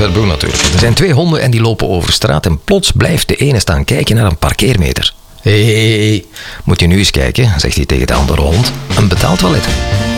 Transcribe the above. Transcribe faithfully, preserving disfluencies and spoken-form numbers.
Verboen natuurlijk. Er zijn twee honden en die lopen over straat en plots blijft de ene staan kijken naar een parkeermeter. Hé, hey, hey, hey. Moet je nu eens kijken, zegt hij tegen de andere hond. Een betaald toilet.